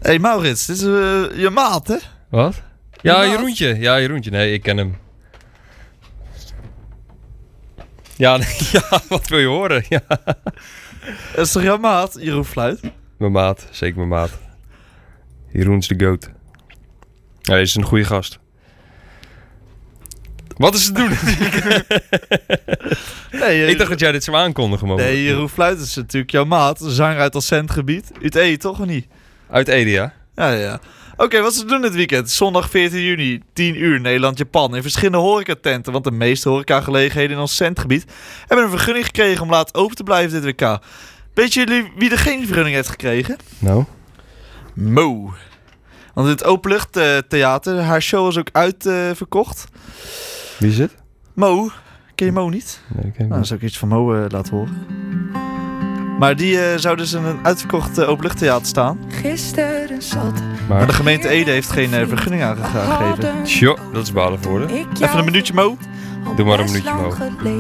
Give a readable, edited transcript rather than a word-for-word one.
Hey Maurits, dit is je maat, hè? Wat? Ja, maat? Jeroentje. Ja, Jeroentje. Nee, ik ken hem. Ja, nee, ja, wat wil je horen? Ja. Dat is toch jouw maat, Jeroen Fluit? Mijn maat, zeker mijn maat. Jeroen is de goat. Hij is een goede gast. Wat is te doen? Nee, Ik dacht dat jij dit zou aankondigen, man. nee, Jeroen Fluit is natuurlijk jouw maat. Zanger uit Alcentgebied. Uit Ede, toch of niet? Uit Ede, ja? Ja. Oké, wat is te doen dit weekend? Zondag 14 juni, 10 uur, Nederland-Japan. In verschillende horecatenten, want de meeste horecagelegenheden in ons centgebied hebben een vergunning gekregen om laat open te blijven dit WK. Weet jullie wie er geen vergunning heeft gekregen? Nou? Mo. Want in het openluchttheater, haar show was ook uitverkocht. Wie is het? Mo. Ken je Mo niet? Nee, ik ken hem Nou, dan niet. zou ik iets van Mo laten horen. Maar die zou dus in een uitverkocht openluchttheater staan. Gisteren zat Maar de gemeente Ede heeft geen vergunning aangegeven. Tjo, dat is balen voor de. Even een minuutje Mo. Doe maar een minuutje, Mo.